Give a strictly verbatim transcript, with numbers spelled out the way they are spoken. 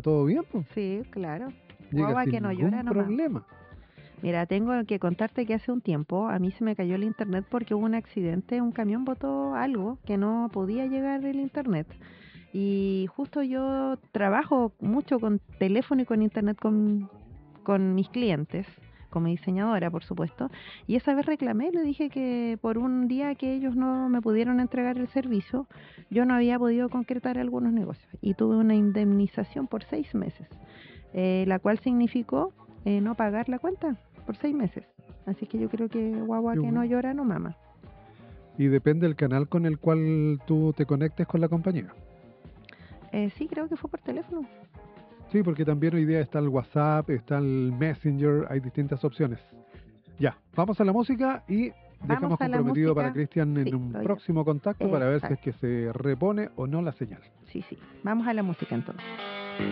todo bien, pues. Sí, claro. Llega Guagua sin que no ningún llora nomás. problema. Mira, tengo que contarte que hace un tiempo a mí se me cayó el internet porque hubo un accidente, un camión botó algo que no podía llegar el internet. Y justo yo trabajo mucho con teléfono y con internet con, con mis clientes, como diseñadora, por supuesto. Y esa vez reclamé, le dije que por un día que ellos no me pudieron entregar el servicio, yo no había podido concretar algunos negocios. Y tuve una indemnización por seis meses, eh, la cual significó eh, no pagar la cuenta por seis meses. Así que yo creo que guagua Qué que no bueno. llora no mama. Y depende del canal con el cual tú te conectes con la compañía. Eh, sí, creo que fue por teléfono. Sí, porque también hoy día está el WhatsApp, está el Messenger, hay distintas opciones. Ya, vamos a la música y Vamos dejamos a la comprometido para música. Cristian en Sí, un lo próximo contacto para ver si es exacto. que se repone o no la señal. Sí, sí. Vamos a la música entonces.